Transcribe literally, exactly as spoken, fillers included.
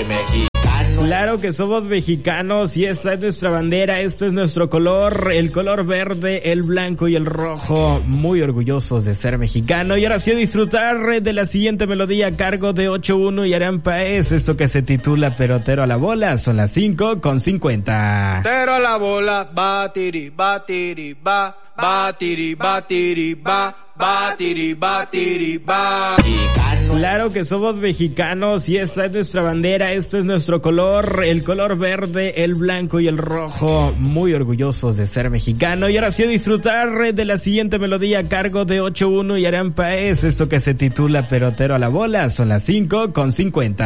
mexicano. Claro que somos mexicanos y esta es nuestra bandera, este es nuestro color, el color verde, el blanco y el rojo, muy orgullosos de ser mexicano. Y ahora sí a disfrutar de la siguiente melodía a cargo de ocho uno y Aram Paez, esto que se titula Pelotero a la bola, son las cinco con cincuenta. Pero a la bola, batiri, batiri, ba, batiri, batiri, ba, batiri, batiri, ba. Claro que somos mexicanos y esta es nuestra bandera, este es nuestro color, el color verde, el blanco y el rojo, muy orgullosos de ser mexicano. Y ahora sí a disfrutar de la siguiente melodía a cargo de ocho uno y Aram Paez, esto que se titula Pelotero a la bola, son las cinco con cincuenta.